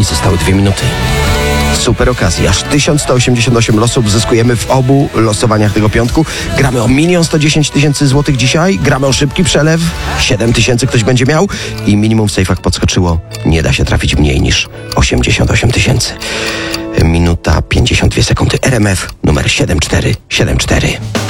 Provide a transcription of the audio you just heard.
Zostały 2 minuty. Super okazja. Aż 1188 losów zyskujemy w obu losowaniach tego piątku. Gramy o 1 110 000 złotych dzisiaj. Gramy o szybki przelew. 7 000 ktoś będzie miał. I minimum w sejfach podskoczyło. Nie da się trafić mniej niż 88 000. Minuta 52 sekundy. RMF numer 7474.